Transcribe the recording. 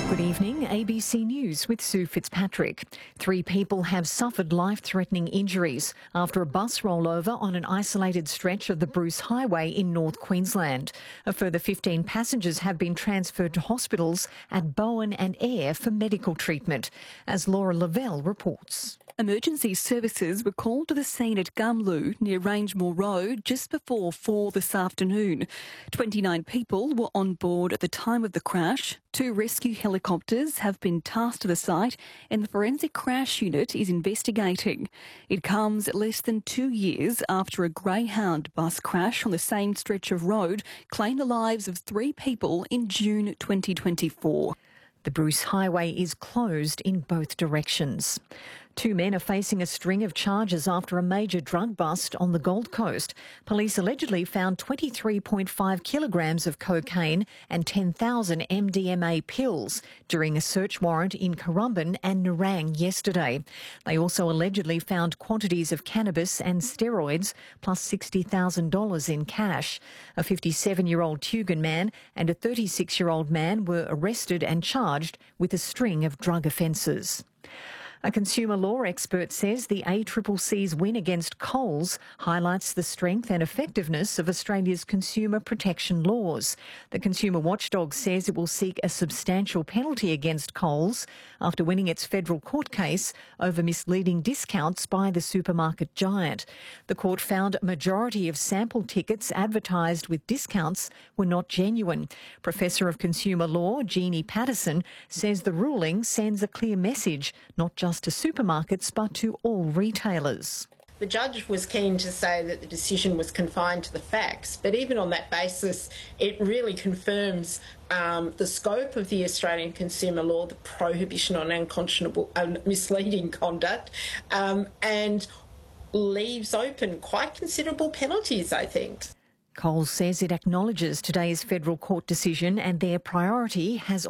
Good evening, ABC News with Sue Fitzpatrick. 3 people have suffered life-threatening injuries after a bus rollover on an isolated stretch of the Bruce Highway in North Queensland. A further 15 passengers have been transferred to hospitals at Bowen and Ayr for medical treatment, as Laura Lavelle reports. Emergency services were called to the scene at Gumloo near Rangemore Road just before 4 this afternoon. 29 people were on board at the time of the crash. 2 rescue helicopters have been tasked to the site and the forensic crash unit is investigating. It comes less than 2 years after a Greyhound bus crash on the same stretch of road claimed the lives of 3 people in June 2024. The Bruce Highway is closed in both directions. 2 men are facing a string of charges after a major drug bust on the Gold Coast. Police allegedly found 23.5 kilograms of cocaine and 10,000 MDMA pills during a search warrant in Currumbin and Nerang yesterday. They also allegedly found quantities of cannabis and steroids plus $60,000 in cash. A 57-year-old Tugun man and a 36-year-old man were arrested and charged with a string of drug offences. A consumer law expert says the ACCC's win against Coles highlights the strength and effectiveness of Australia's consumer protection laws. The consumer watchdog says it will seek a substantial penalty against Coles after winning its federal court case over misleading discounts by the supermarket giant. The court found a majority of sample tickets advertised with discounts were not genuine. Professor of Consumer Law Jeannie Patterson says the ruling sends a clear message, not just to supermarkets but to all retailers. The judge was keen to say that the decision was confined to the facts, but even on that basis, it really confirms the scope of the Australian consumer law, the prohibition on unconscionable, misleading conduct, and leaves open quite considerable penalties, I think. Coles says it acknowledges today's federal court decision and their priority has